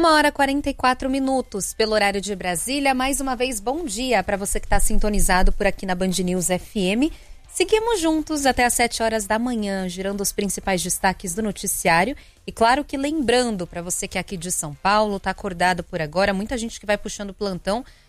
1h44 pelo horário de Brasília. Mais uma vez, bom dia para você que está sintonizado por aqui na Band News FM. Seguimos juntos até às 7 horas da manhã, girando os principais destaques do noticiário. E claro que lembrando para você que é aqui de São Paulo, está acordado por agora, muita gente que vai puxando plantão,